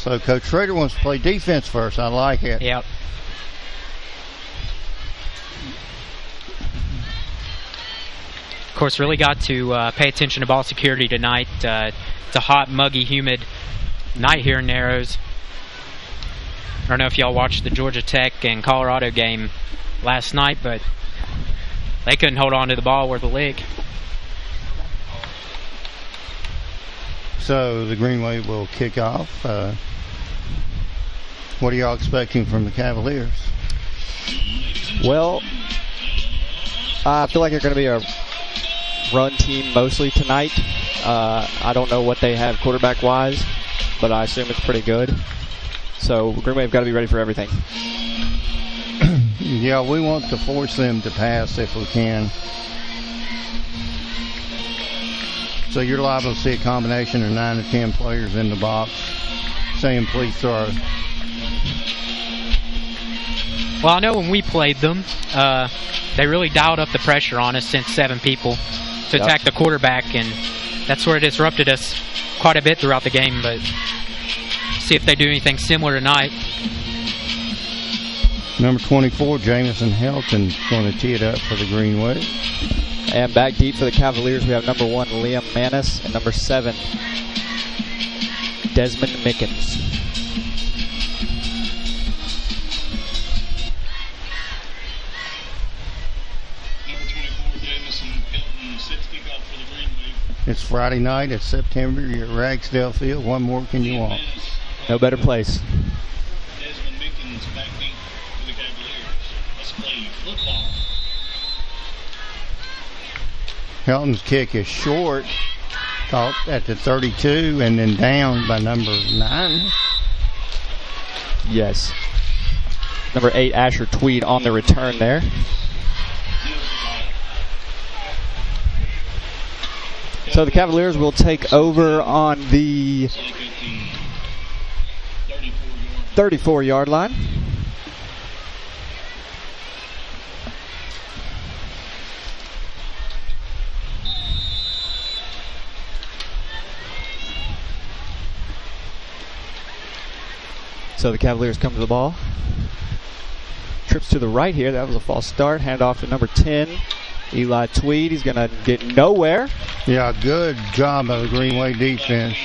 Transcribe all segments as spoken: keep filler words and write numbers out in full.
So Coach Schrader wants to play defense first. I like it. Yep. Of course, really got to uh, pay attention to ball security tonight. Uh, it's a hot, muggy, humid night here in Narrows. I don't know if y'all watched the Georgia Tech and Colorado game last night, but they couldn't hold on to the ball worth a lick. So the Greenway will kick off. Uh, what are y'all expecting from the Cavaliers? Well, I feel like they're going to be a run team mostly tonight. Uh, I don't know what they have quarterback-wise, but I assume it's pretty good. So Greenway have got to be ready for everything. Yeah, we want to force them to pass if we can. So you're liable to see a combination of nine to ten players in the box saying, please throw. Well, I know when we played them, uh, they really dialed up the pressure on us, sent seven people to yep. attack the quarterback, and that's where it disrupted us quite a bit throughout the game. But see if they do anything similar tonight. Number twenty-four, Jamison Helton, going to tee it up for the Greenway. And back deep for the Cavaliers, we have number one, Liam Manis, and number seven, Desmond Mickens. Number twenty-four, Jamison Hilton, sets kickoff for the Greenway. It's Friday night. It's September. You're at Ragsdale Field. What more can you want? No better place. Desmond Mickens back deep for the Cavaliers. Let's play football. Helton's kick is short, caught at the thirty-two, and then down by number nine. Yes. Number eight, Asher Tweed on the return there. So the Cavaliers will take over on the thirty-four yard line. So the Cavaliers come to the ball. Trips to the right here. That was a false start. Hand off to number ten, Eli Tweed. He's going to get nowhere. Yeah, good job by the Greenway defense.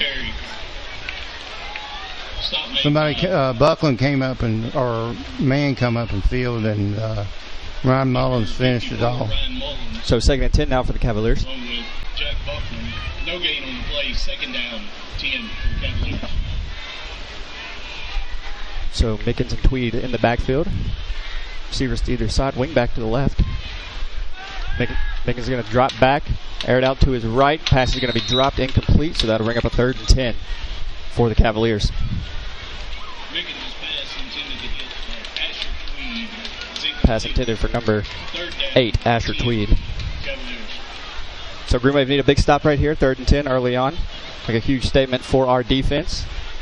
Somebody, uh, Buckland came up and, or man come up and fielded, and uh, Ryan Mullins finished it off. So second and ten now for the Cavaliers. Jack Buckland. No gain on the play. Second down, ten for the Cavaliers. So Mickens and Tweed in the backfield. Receivers to either side, wing back to the left. Mick- Mickens is going to drop back, air it out to his right. Pass is going to be dropped incomplete, so that'll bring up a third and ten for the Cavaliers. Mickens' pass intended to hit uh, Asher Tweed. Pass intended for number eight, Asher Tweed. Cavaliers. So Green Wave need a big stop right here, third and ten early on. Make a huge statement for our defense.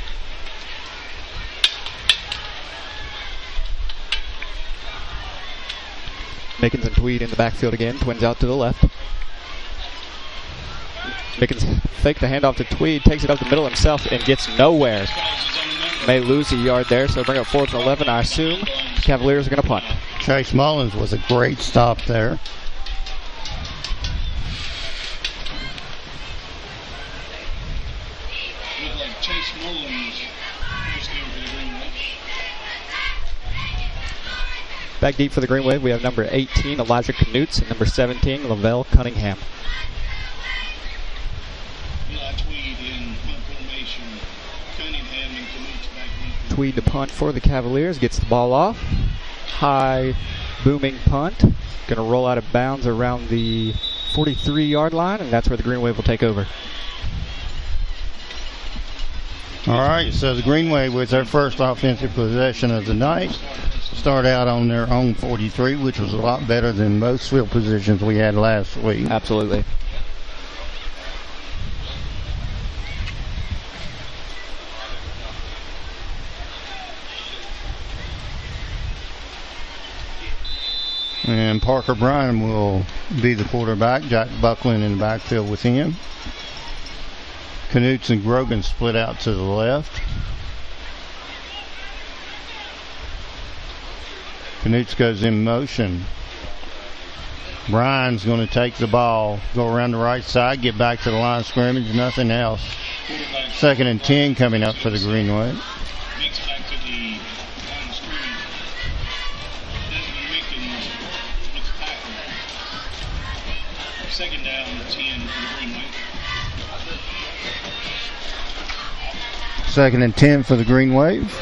Mickens and Tweed in the backfield again. Twins out to the left. Mickens faked the handoff to Tweed, takes it up the middle himself and gets nowhere. May lose a yard there, so bring up fourth and eleven. I assume Cavaliers are going to punt. Chase Mullins was a great stop there. Looked like Chase Mullins first down for the Greenway. Back deep for the Green Wave, we have number eighteen, Elijah Knutz, and number seventeen, Lavelle Cunningham. Eli Tweed in punt formation. Cunningham and Knutz back deep. Tweed to punt for the Cavaliers, gets the ball off. High booming punt. Going to roll out of bounds around the forty-three yard line, and that's where the Green Wave will take over. All right, so the Green Wave with their first offensive possession of the night. Start out on their own forty-three, which was a lot better than most field positions we had last week. Absolutely. And Parker Bryan will be the quarterback. Jack Buckland in the backfield with him. Knutz and Grogan split out to the left. Knutz goes in motion. Brian's going to take the ball, go around the right side, get back to the line of scrimmage, nothing else. Second and ten coming up for the Green Wave. Mix back to the line of scrimmage. Desmond Wickens looks backward. Second down, ten for the Green Wave. Second and ten for the Green Wave.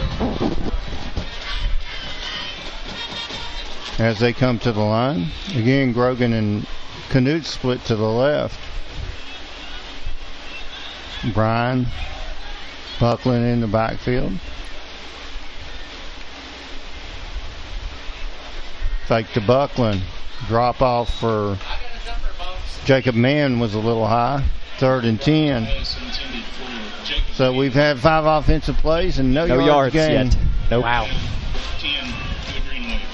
As they come to the line. Again, Grogan and Knutz split to the left. Brian Buckland in the backfield. Fake to Buckland. Drop off for Jacob Mann was a little high. Third and ten. So we've had five offensive plays and no, No yards, yards gained. yet. Nope. Wow. ten for the Green Wave.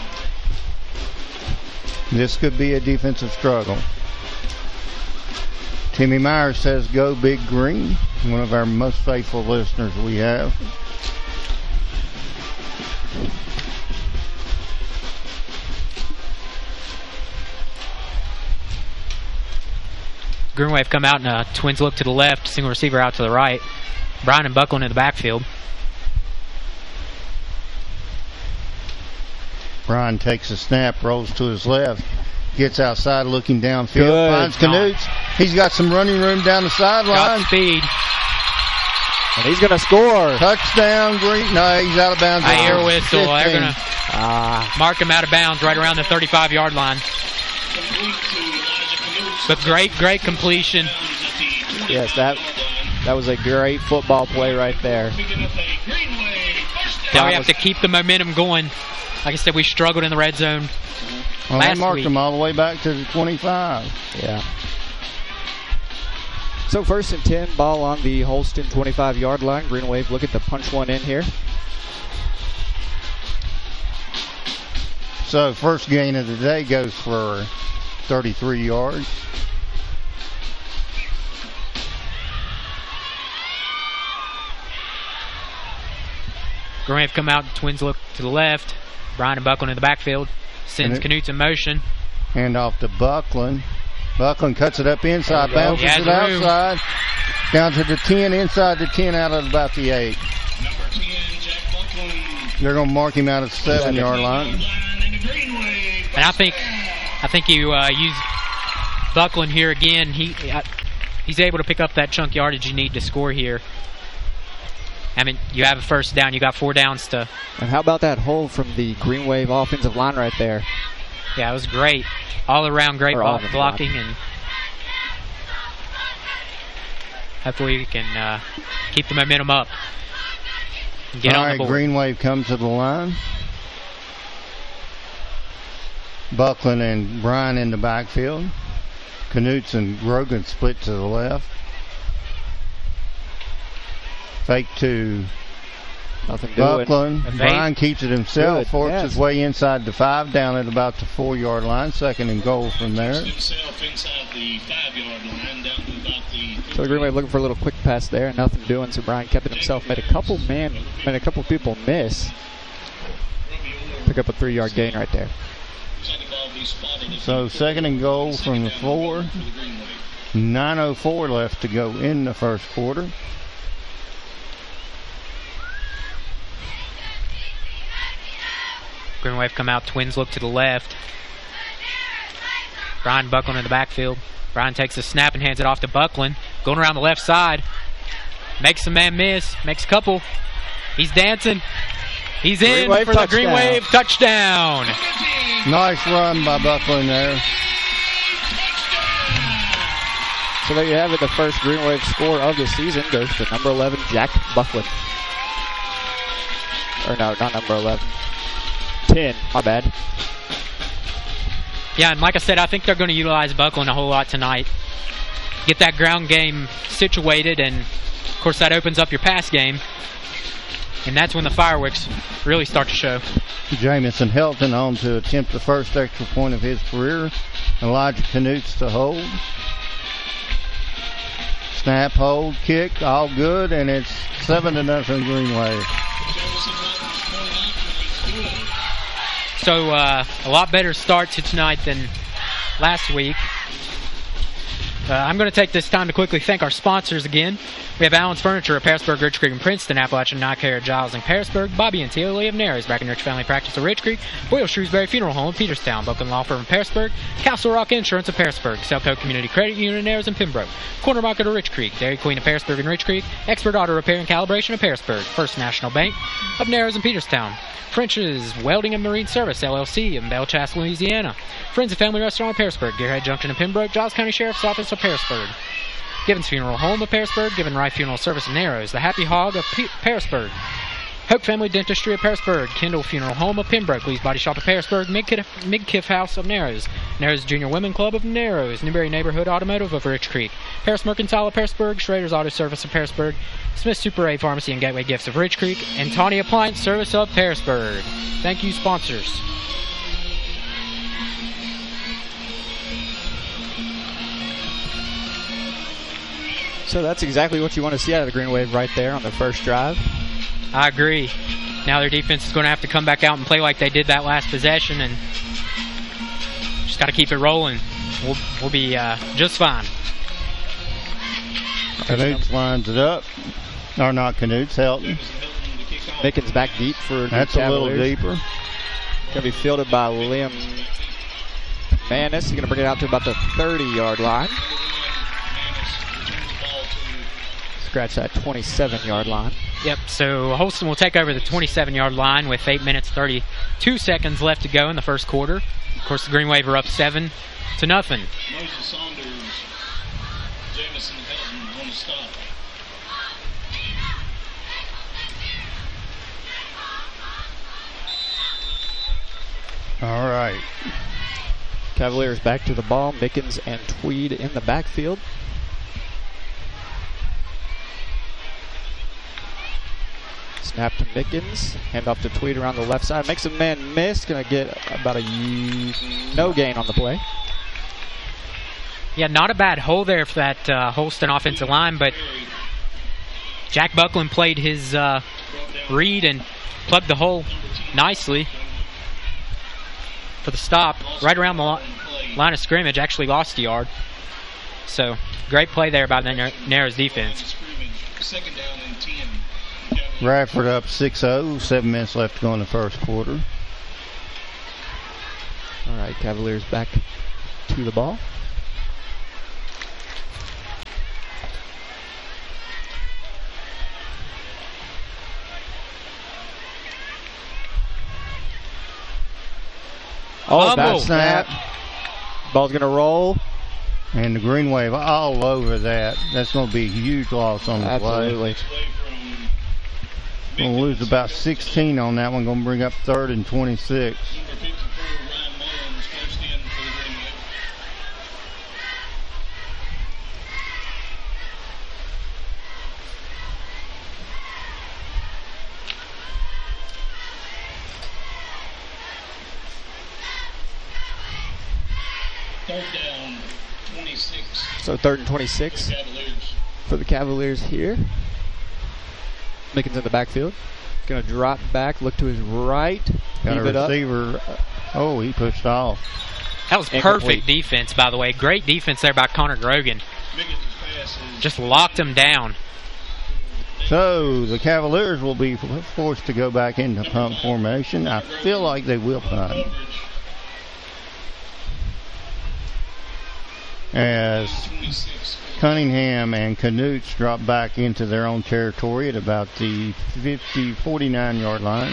This could be a defensive struggle. Timmy Myers says, "Go Big Green." One of our most faithful listeners we have. Green Wave come out and uh, Twins look to the left, single receiver out to the right. Brian and Buckland in the backfield. Brian takes a snap, rolls to his left, gets outside looking downfield, Good. finds Knutz. He's got some running room down the sideline. Got speed. And he's going to score. Touchdown, Green. No, he's out of bounds. I hear a whistle. They're fifteen. going to Ah, mark him out of bounds right around the thirty-five yard line. Complete to Elijah Knutz. But great, great completion. yes, that that was a great football play right there. Picking up a Green Wave first Now down. we have to keep the momentum going. Like I said, we struggled in the red zone. Well, they last marked week. him all the way back to the twenty-five. Yeah. So first and ten, ball on the Holston twenty-five yard line. Green Wave looking to punch one in here. So first gain of the day goes for thirty-three yards. Green Wave come out, Twins look to the left. Brian and Buckland in the backfield. Sends And it- Knutz in motion. Hand off to Buckland. Buckland cuts it up inside, There you go. bounces He has it room. outside. Down to the ten, inside the ten, out at about the eight. Number ten, Jack Buckland. They're going to mark him out at the seven yard line. Line and the Green Wave. And I think I think you uh, use Buckland here again. He uh, he's able to pick up that chunk yardage you need to score here. I mean, you have a first down. You got four downs to. And how about that hole from the Green Wave offensive line right there? Yeah, it was great. All around great Or ball offensive blocking, and hopefully we can uh, keep the momentum up. And get All on right, the board. Green Wave comes to the line. Buckland and Brian in the backfield. Knutz and Grogan split to the left. Fake to Nothing doing. Buckland. Evade. Brian keeps it himself, Good, forks yes. his way inside the five, down at about the four yard line. Second and goal from there. Himself inside the five-yard line, down to about the. So the Green Wave looking for a little quick pass there, nothing doing. So Brian kept it himself, made a couple man, made a couple people miss. Pick up a three yard gain right there. So second and goal from the four. nine oh four left to go in the first quarter. Green Wave come out. Twins look to the left. Brian Buckland in the backfield. Brian takes a snap and hands it off to Buckland. Going around the left side. Makes a man miss. Makes a couple. He's dancing. He's in Green Wave for the touchdown. Green Wave touchdown. Nice run by Buckland there. So there you have it. The first Green Wave score of the season goes to number eleven, Jack Buckland. Or no, not number eleven. ten, my bad. Yeah, and like I said, I think they're going to utilize Buckland a whole lot tonight. Get that ground game situated, and of course that opens up your pass game. And that's when the fireworks really start to show. Jamison Helton on to attempt the first extra point of his career. Elijah Knutz to hold. Snap, hold, kick, all good, and it's seven to nothing Green Wave. So uh, a lot better start to tonight than last week. Uh, I'm going to take this time to quickly thank our sponsors again. We have Allen's Furniture of Pearisburg, Rich Creek, and Princeton, Appalachian Night Care, Giles, and Pearisburg, Bobby and Tia Lee of Narrows, Breckenridge Family Practice of Rich Creek, Boyle Shrewsbury Funeral Home of Peterstown, Buchan Law Firm of Pearisburg, Castle Rock Insurance of Pearisburg, Selco Community Credit Union of Narrows and Pembroke, Corner Market of Rich Creek, Dairy Queen of Pearisburg and Rich Creek, Expert Auto Repair and Calibration of Pearisburg, First National Bank of Narrows and Peterstown, French's Welding and Marine Service, L L C, in Belchast, Louisiana, Friends of Family Restaurant of Pearisburg, Gearhead Junction of Pembroke, Giles County Sheriff's Office of Pearisburg, Gibbons Funeral Home of Pearisburg, Gibbon Wright Funeral Service of Narrows, The Happy Hog of P- Pearisburg, Hope Family Dentistry of Pearisburg, Kendall Funeral Home of Pembroke, Lee's Body Shop of Pearisburg, Midkiff, Midkiff House of Narrows, Narrows Junior Women Club of Narrows, Newberry Neighborhood Automotive of Rich Creek, Paris Mercantile of Pearisburg, Schrader's Auto Service of Pearisburg, Smith Super A Pharmacy and Gateway Gifts of Rich Creek, and Tawny Appliance Service of Pearisburg. Thank you, sponsors. So that's exactly what you want to see out of the Green Wave right there on the first drive. I agree. Now their defense is going to have to come back out and play like they did that last possession, and just got to keep it rolling. We'll, we'll be uh, just fine. Canutes lines it up. Or not Canutes, Helton. Mickens back deep for That's a little deeper. Going to be fielded by Liam Manis. He's going to bring it out to about the thirty-yard line. Scratch that twenty-seven-yard line. Yep, so Holston will take over the twenty-seven-yard line with eight minutes, thirty-two seconds left to go in the first quarter. Of course, the Green Wave are up seven to nothing. Moses Saunders, Jamison Helton on the stop. All right. Cavaliers back to the ball. Mickens and Tweed in the backfield. Snap to Mickens. Hand off to Tweed around the left side. Makes a man miss. Going to get about a no gain on the play. Yeah, not a bad hole there for that uh, Holston offensive line, but Jack Buckland played his uh, read and plugged the hole nicely for the stop. Right around the li- line of scrimmage, actually lost a yard. So, great play there by the Nar- Narrows defense. Second down and ten. Radford up six oh. Seven minutes left to go in the first quarter. All right, Cavaliers back to the ball. Oh, Fumble. Snap. Ball's going to roll. And the Green Wave all over that. That's going to be a huge loss on the Absolutely. play. Going to lose about sixteen on that one. Going to bring up third and twenty-six. Number fifty-four, Ryan Mullins, first in for the Green Wave. Third down, twenty-six. So third and twenty-six Cavaliers. for the Cavaliers here. Mickens in the backfield. Going to drop back, look to his right. Got Keep a it up. receiver. Oh, he pushed off. That was Incomplete. perfect defense, by the way. Great defense there by Connor Grogan. Mickens' pass is Just locked him down. So the Cavaliers will be forced to go back into punt formation. I feel like they will punt. coverage. As twenty-six. Cunningham and Canutes drop back into their own territory at about the fifty, forty-nine-yard line.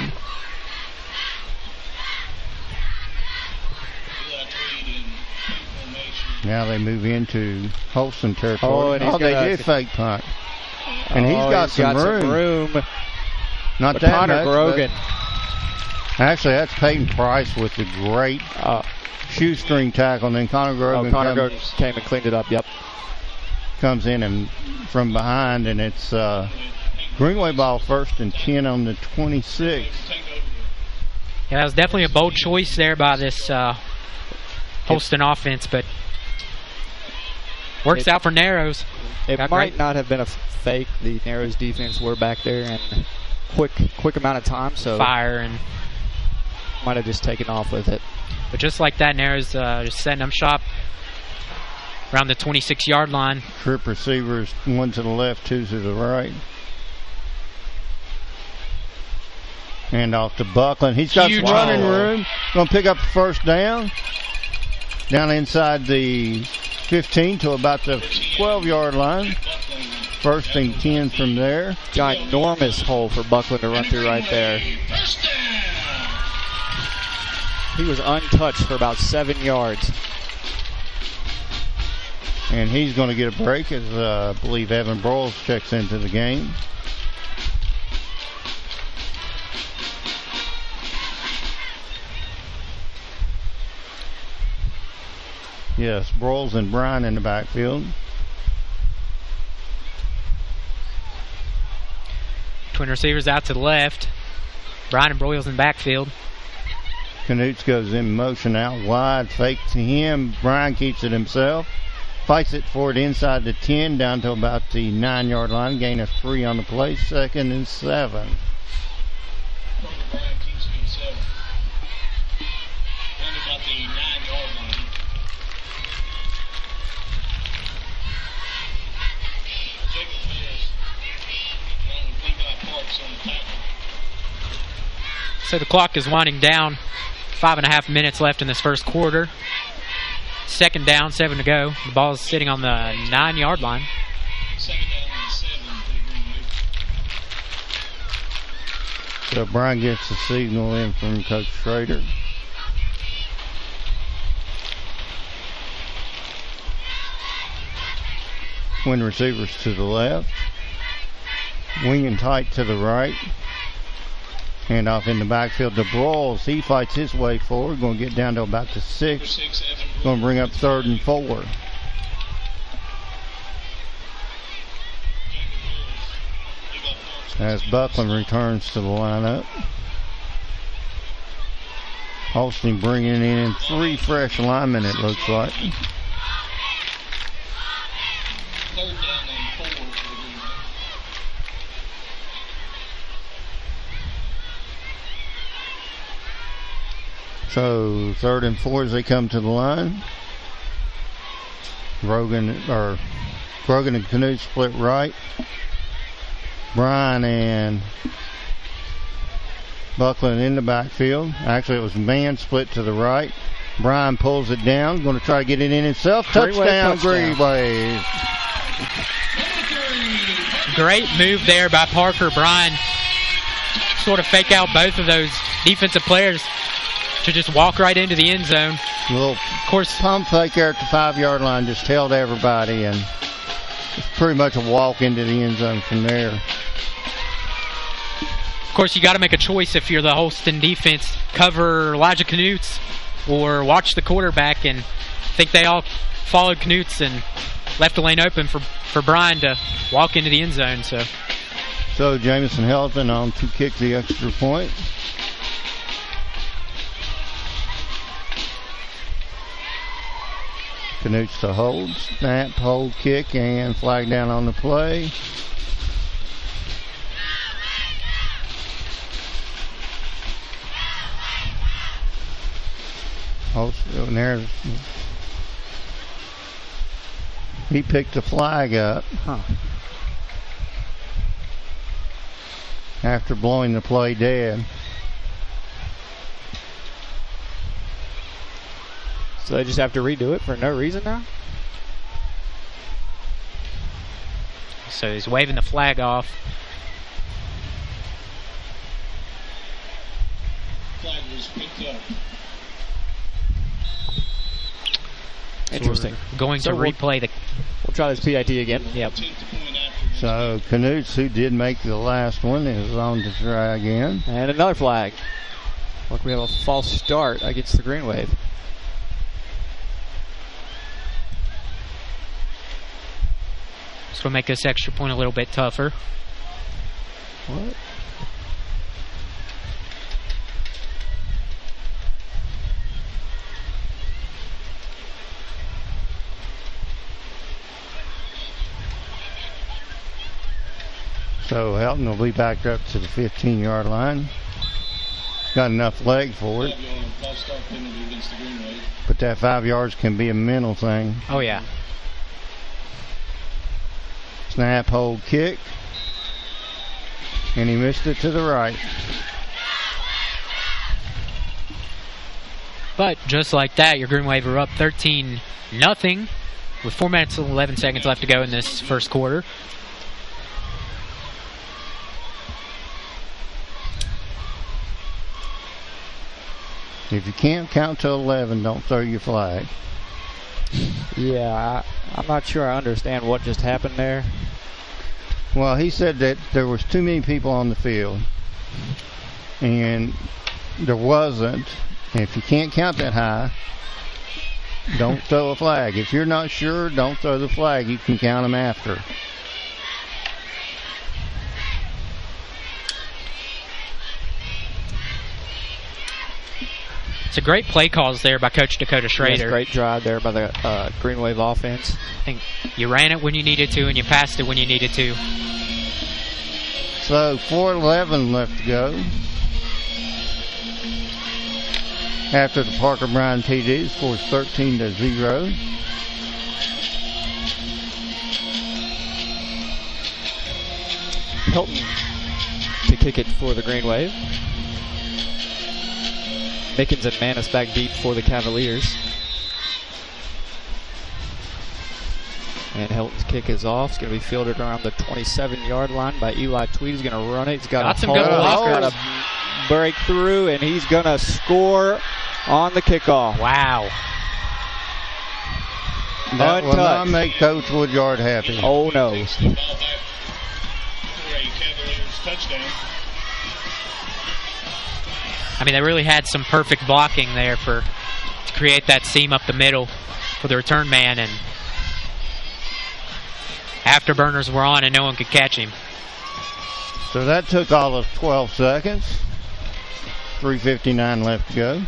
Eli Tweed in formation. Now they move into Holston Oh, territory. and he's Oh, they got a- did fake punt. And he's Oh, got, some, room. room. Not But that Connor much, Grogan. but Actually, that's Peyton Price with the great Uh, shoestring tackle. And then Connor oh, Grogan Connor comes, Grogan came and cleaned it up. Yep. comes in and from behind, and it's uh, Greenway ball first and ten on the twenty-six. Take over. Yeah, that was definitely a bold choice there by this uh, Holston offense, but works It- out for Narrows. It Got might great- not have been a fake. The Narrows defense were back there in quick, quick amount of time. So Fire and Might have just taken off with it. But just like that, Narrows uh, just setting them shop around the twenty-six yard line. Trip receivers, one to the left, two to the right. Hand off to Buckland. He's got Huge running ball. room. Going to pick up the first down. Down inside the fifteen to about the twelve yard line. First and ten from there. Ginormous hole for Buckland to run through right there. He was untouched for about seven yards. And he's going to get a break as uh, I believe Evan Broyles checks into the game. Yes, Broyles and Bryan in the backfield. Twin receivers out to the left. Bryan and Broyles in the backfield. Knutz goes in motion out wide. Fake to him. Bryan keeps it himself. Fights it for it inside the ten down to about the nine yard line. Gain of three on the play. Second and seven. Bryan keeps it himself. Down to about the nine yard line. Jacob Harris along with Levi Parks on the tackle. So the clock is winding down. Five and a half minutes left in this first quarter. Second down, seven to go. The ball is sitting on the nine yard line. Second down and seven for the Green Wave. So Bryan gets the signal in from Coach Schrader. Twin receivers to the left. Wing and tight to the right. Hand off in the backfield to Broyles. He fights his way forward. Going to get down to about the six. six Evan Going to bring up third and four. Jacob Harris. Levi Parks. As Buckland returns to the lineup. Holstein bringing in three fresh linemen, it looks like. Third down and four for the Green Wave. So third and four as they come to the line. Grogan or Grogan and Knutz split right. Bryan and Buckland in the backfield. Actually, it was man split to the right. Bryan pulls it down. Going to try to get it in himself. Green Wave Touchdown, touchdown. Green Wave. Great move there by Parker. Bryan sort of fake out both of those defensive players to just walk right into the end zone. Little Of course, pump fake there at the five yard line. Just held everybody, and it's pretty much a walk into the end zone from there. Of course, you got to make a choice if you're the Holston defense. Cover Elijah Knutz or watch the quarterback, and I think they all followed Knutz and left the lane open for, for Bryan to walk into the end zone. So, So Jamison Helton on to kick the extra point. Knutz to hold, snap, hold, kick, and flag down on the play. Holston, there, he picked the flag up. Huh. After blowing the play dead. So they just have to redo it for no reason now? so he's waving the flag off. Flag was picked up. Interesting. We're going So to we'll- replay the. We'll try this P I T again. Yep. Take the point after. So Knutz, who did make the last one, is on to try again. And another flag. Look, we have a false start against the Green Wave. This will make this extra point a little bit tougher. What? So Helton will be back up to the fifteen yard line. got enough leg for it. But that five yards can be a mental thing. Oh, yeah. Snap, hold, kick. And he missed it to the right. But just like that, your Green Wave are up thirteen nothing with four minutes and eleven seconds left to go in this first quarter. If you can't count to eleven, don't throw your flag. Yeah, I, I'm not sure I understand what just happened there. Well, he said that there was too many people on the field. And there wasn't. And if you can't count that high, don't throw a flag. If you're not sure, don't throw the flag. You can count them after. It's a great play calls there by Coach Dakota Schrader. Yes, great drive there by the uh, Green Wave offense. I think you ran it when you needed to and you passed it when you needed to. So four eleven left to go. After the Parker Bryan T D scores thirteen to zero. Hilton to kick it for the Green Wave. Mickens and Manis back deep for the Cavaliers. And Hilton's kick is off. It's going to be fielded around the twenty-seven yard line by Eli Tweed. He's going to run it. He's got, got a some good blockers. Got a break through, and he's going to score on the kickoff. Wow. That will not make Coach Woodyard happy. Oh, no. I mean, they really had some perfect blocking there for to create that seam up the middle for the return man, and afterburners were on and no one could catch him. So that took all of twelve seconds. three fifty-nine left to go.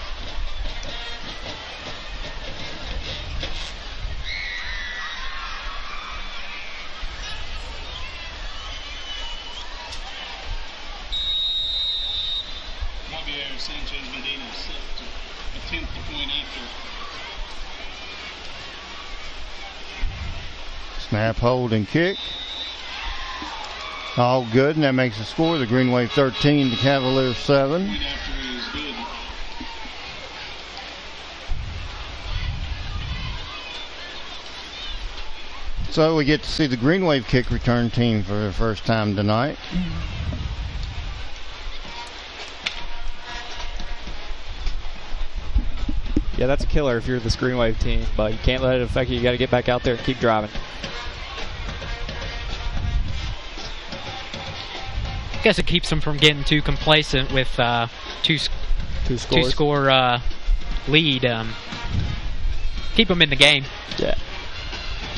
Snap, hold, and kick. All good, and that makes the score. The Green Wave thirteen, the Cavaliers seven. So we get to see the Green Wave kick return team for the first time tonight. Yeah, that's a killer if you're this Green Wave team, but you can't let it affect you. You got to get back out there and keep driving. I guess it keeps them from getting too complacent with uh, two, two, two score uh, lead. Um, keep them in the game. Yeah.